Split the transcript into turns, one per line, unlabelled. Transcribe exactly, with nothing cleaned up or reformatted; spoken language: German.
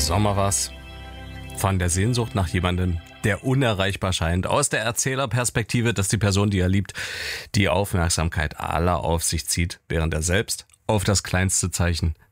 ist auch mal was. Von der Sehnsucht nach jemandem, der unerreichbar scheint. Aus der Erzählerperspektive, dass die Person, die er liebt, die Aufmerksamkeit aller auf sich zieht, während er selbst auf das kleinste Zeichen